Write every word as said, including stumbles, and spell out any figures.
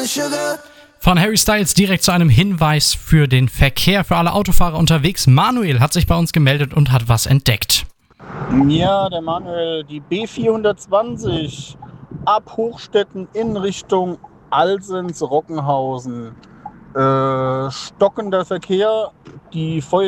Von Harry Styles direkt zu einem Hinweis für den Verkehr für alle Autofahrer unterwegs. Manuel hat sich bei uns gemeldet und hat was entdeckt. Ja, der Manuel, die B vierhundertzwanzig ab Hochstetten in Richtung Alsens, Rockenhausen. Äh, stockender Verkehr, die Feuer